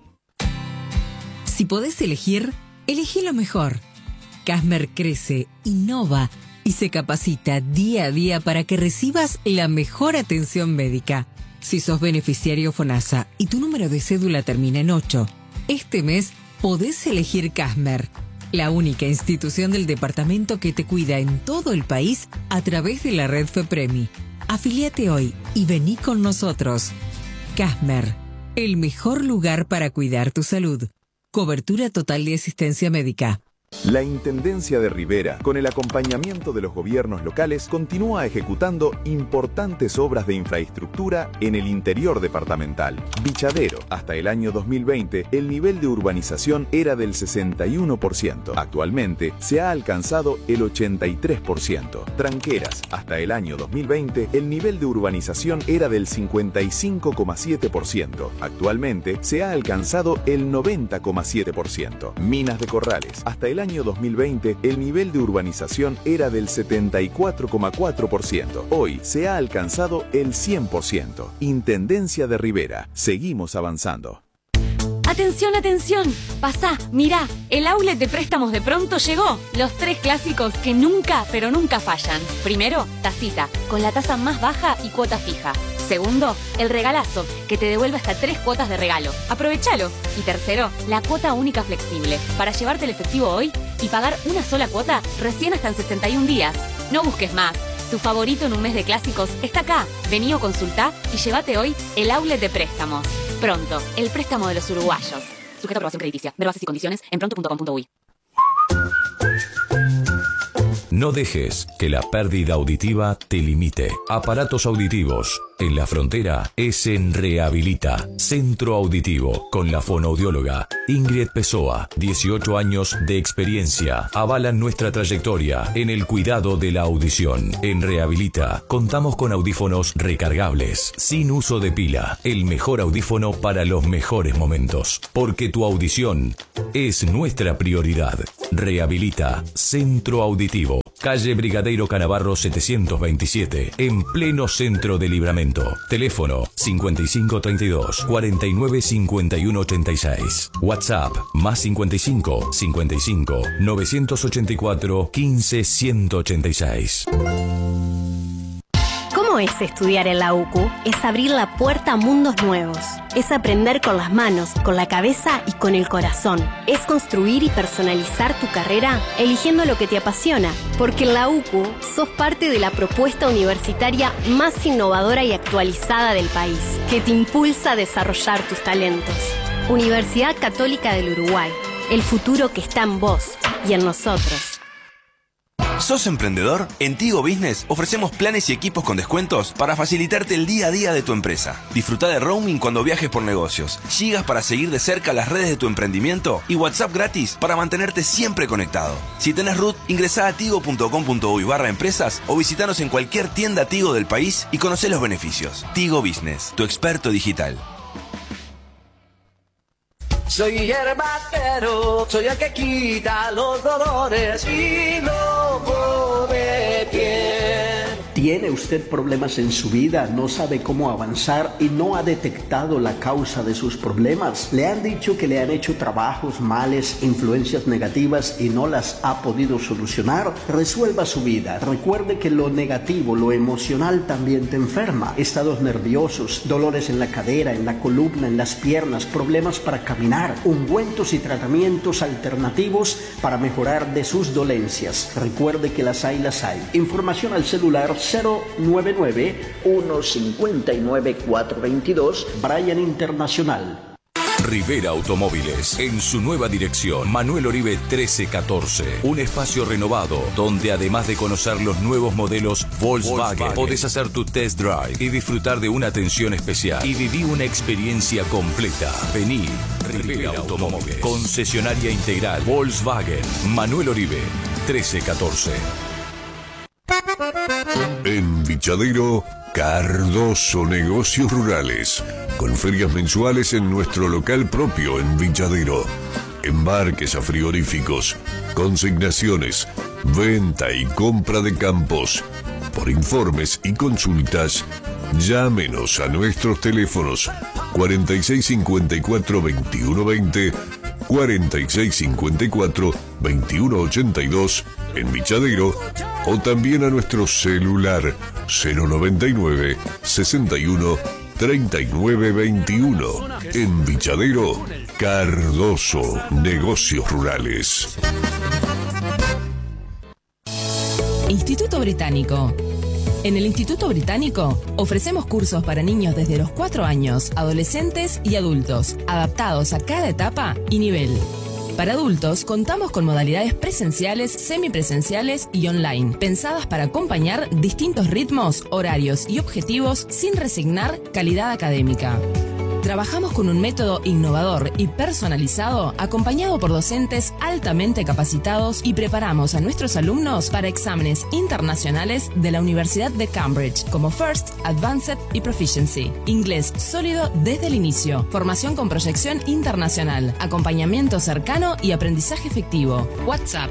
S21: Si podés elegir, elegí lo mejor. Casmer crece, innova y se capacita día a día para que recibas la mejor atención médica. Si sos beneficiario FONASA y tu número de cédula termina en 8, este mes podés elegir Casmer, la única institución del departamento que te cuida en todo el país a través de la red FEPREMI. Afiliate hoy y vení con nosotros. Casmer, el mejor lugar para cuidar tu salud. Cobertura total de asistencia médica.
S26: La Intendencia de Rivera, con el acompañamiento de los gobiernos locales, continúa ejecutando importantes obras de infraestructura en el interior departamental. Bichadero, hasta el año 2020, el nivel de urbanización era del 61%. Actualmente, se ha alcanzado el 83%. Tranqueras, hasta el año 2020, el nivel de urbanización era del 55,7%. Actualmente, se ha alcanzado el 90,7%. Minas de Corrales, hasta el año 2020, el nivel de urbanización era del 74,4%. Hoy se ha alcanzado el 100%. Intendencia de Rivera. Seguimos avanzando.
S27: Atención, atención. Pasá, mirá, el outlet de préstamos de Pronto llegó. Los 3 clásicos que nunca, pero nunca fallan. Primero, tacita, con la tasa más baja y cuota fija. Segundo, el regalazo, que te devuelve hasta 3 cuotas de regalo. Aprovechalo. Y tercero, la cuota única flexible, para llevarte el efectivo hoy y pagar una sola cuota recién hasta en 61 días. No busques más. Tu favorito en un mes de clásicos está acá. Vení o consultá y llévate hoy el outlet de préstamos. Pronto, el préstamo de los uruguayos. Sujeto a aprobación crediticia. Ver bases y condiciones en pronto.com.uy.
S4: No dejes que la pérdida auditiva te limite. Aparatos auditivos. En la frontera es en Rehabilita, Centro Auditivo, con la fonoaudióloga Ingrid Pessoa. 18 años de experiencia avalan nuestra trayectoria en el cuidado de la audición. En Rehabilita contamos con audífonos recargables, sin uso de pila. El mejor audífono para los mejores momentos. Porque tu audición es nuestra prioridad. Rehabilita, Centro Auditivo. calle Brigadeiro Canavarro 727, en pleno centro de Livramento. Teléfono 5532 49 51 86. WhatsApp más 55 55 984 15 186.
S7: ¿Cómo es estudiar en la UCU? Es abrir la puerta a mundos nuevos. Es aprender con las manos, con la cabeza y con el corazón. Es construir y personalizar tu carrera eligiendo lo que te apasiona. Porque en la UCU sos parte de la propuesta universitaria más innovadora y actualizada del país, que te impulsa a desarrollar tus talentos. Universidad Católica del Uruguay. El futuro que está en vos y en nosotros.
S14: ¿Sos emprendedor? En Tigo Business ofrecemos planes y equipos con descuentos para facilitarte el día a día de tu empresa. Disfruta de roaming cuando viajes por negocios, gigas para seguir de cerca las redes de tu emprendimiento y WhatsApp gratis para mantenerte siempre conectado. Si tenés RUT, ingresá a tigo.com.uy/empresas o visitanos en cualquier tienda Tigo del país y conocé los beneficios. Tigo Business, tu experto digital.
S17: Soy hierbatero, soy el que quita los dolores y lobo de piel.
S19: ¿Tiene usted problemas en su vida? ¿No sabe cómo avanzar y no ha detectado la causa de sus problemas? ¿Le han dicho que le han hecho trabajos, males, influencias negativas y no las ha podido solucionar? Resuelva su vida. Recuerde que lo negativo, lo emocional también te enferma. Estados nerviosos, dolores en la cadera, en la columna, en las piernas, problemas para caminar, ungüentos y tratamientos alternativos para mejorar de sus dolencias. Recuerde que las hay. Información al celular 099-159-422, Bryan Internacional.
S4: Rivera Automóviles, en su nueva dirección, Manuel Oribe 1314. Un espacio renovado, donde además de conocer los nuevos modelos Volkswagen, podés hacer tu test drive y disfrutar de una atención especial. Y viví una experiencia completa. Vení, Rivera Automóviles, concesionaria integral Volkswagen, Manuel Oribe 1314.
S11: En Vichadero, Cardoso Negocios Rurales, con ferias mensuales en nuestro local propio en Vichadero. Embarques a frigoríficos, consignaciones, venta y compra de campos. Por informes y consultas, llámenos a nuestros teléfonos 4654-2120, 4654-2182 en Vichadero, o también a nuestro celular 099 61 39 21. En Vichadero, Cardoso Negocios Rurales.
S20: Instituto Británico. En el Instituto Británico ofrecemos cursos para niños desde los 4 años, adolescentes y adultos, adaptados a cada etapa y nivel. Para adultos, contamos con modalidades presenciales, semipresenciales y online, pensadas para acompañar distintos ritmos, horarios y objetivos sin resignar calidad académica. Trabajamos con un método innovador y personalizado, acompañado por docentes altamente capacitados, y preparamos a nuestros alumnos para exámenes internacionales de la Universidad de Cambridge, como First, Advanced y Proficiency. Inglés sólido desde el inicio, formación con proyección internacional, acompañamiento cercano y aprendizaje efectivo. WhatsApp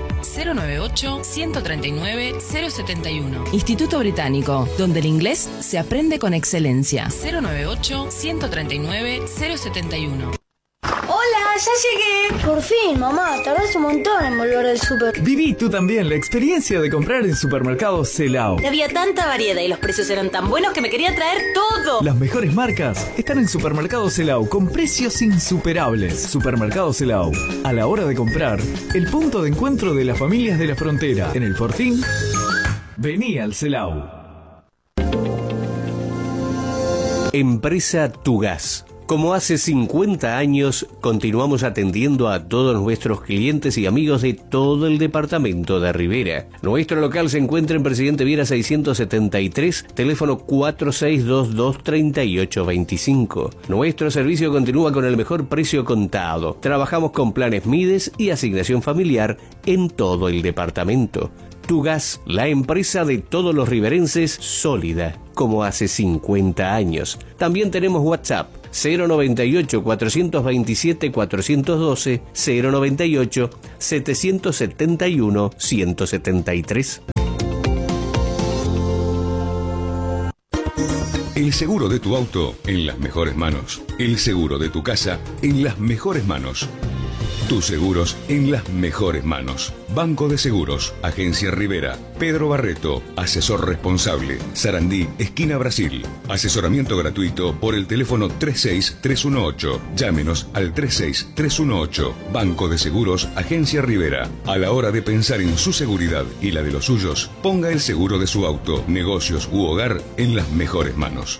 S20: 098-139-071. Instituto Británico, donde el inglés se aprende con excelencia. 098-139-071.
S25: Hola, ya llegué. Por fin, mamá, tardaste un montón en volver del súper.
S22: Viví tú también la experiencia de comprar en Supermercado Celao.
S27: Había tanta variedad y los precios eran tan buenos que me quería traer todo.
S22: Las mejores marcas están en Supermercado Celao con precios insuperables. Supermercado Celao, a la hora de comprar, el punto de encuentro de las familias de la frontera. En el Fortín, vení al Celao.
S15: Empresa Tugas. Como hace 50 años, continuamos atendiendo a todos nuestros clientes y amigos de todo el departamento de Rivera. Nuestro local se encuentra en Presidente Viera 673, teléfono 4622-3825. Nuestro servicio continúa con el mejor precio contado. Trabajamos con planes Mides y asignación familiar en todo el departamento. Tugas, la empresa de todos los riverenses, sólida, como hace 50 años. También tenemos WhatsApp 098-427-412, 098-771-173.
S1: El seguro de tu auto en las mejores manos. El seguro de tu casa en las mejores manos. Tus seguros en las mejores manos. Banco de Seguros, Agencia Rivera, Pedro Barreto, asesor responsable, Sarandí, esquina Brasil. Asesoramiento gratuito por el teléfono 36318. Llámenos al 36318. Banco de Seguros, Agencia Rivera. A la hora de pensar en su seguridad y la de los suyos, ponga el seguro de su auto, negocios u hogar en las mejores manos.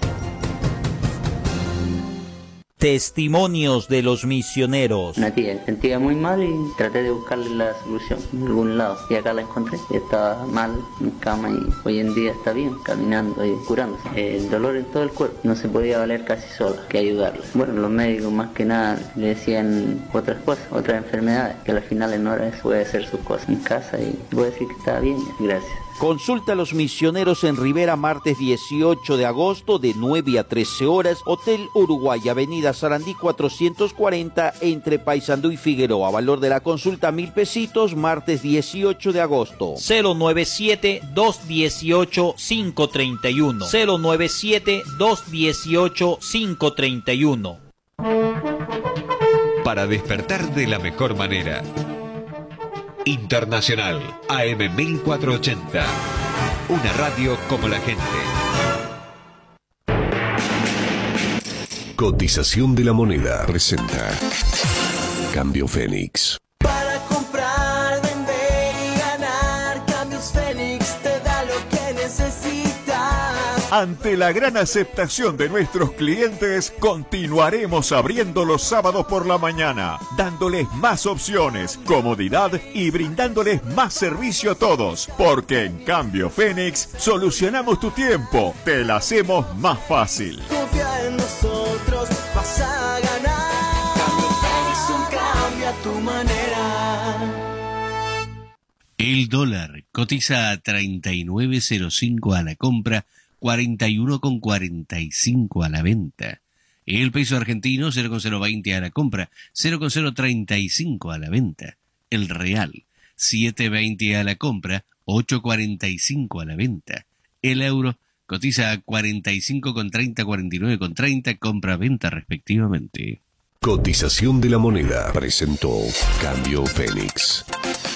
S2: Testimonios de los misioneros.
S3: Una tía sentía muy mal y traté de buscarle la solución en algún lado. Y acá la encontré. Estaba mal en cama y hoy en día está bien, caminando y curándose. El dolor en todo el cuerpo. No se podía valer casi sola, que ayudarla. Bueno, los médicos más que nada le decían otras cosas, otras enfermedades, que al final no era eso. Puede hacer sus cosas en casa y puede decir que estaba bien. Gracias.
S2: Consulta a los misioneros en Rivera, martes 18 de agosto de 9 a 13 horas. Hotel Uruguay, Avenida Sarandí 440, entre Paysandú y Figueroa. Valor de la consulta 1.000 pesitos, martes 18 de agosto. 097-218-531. 097-218-531.
S5: Para despertar de la mejor manera. Internacional, AM 1480. Una radio como la gente.
S11: Cotización de la moneda presenta Cambio Fénix.
S17: Para comprar, vender y ganar, Cambios Fénix te da lo que necesitas.
S6: Ante la gran aceptación de nuestros clientes, continuaremos abriendo los sábados por la mañana, dándoles más opciones, comodidad y brindándoles más servicio a todos, porque en Cambio Fénix solucionamos tu tiempo, te la hacemos más fácil.
S17: Confía en nosotros, vas a ganar. Cambio Fénix, un cambio a tu manera.
S15: El dólar cotiza a 39.05 a la compra, 41,45 a la venta. El peso argentino 0,020 a la compra, 0,035 a la venta. El real 7,20 a la compra, 8,45 a la venta. El euro cotiza a 45,30, 49,30, compra-venta respectivamente.
S11: Cotización de la moneda presentó Cambio Fénix.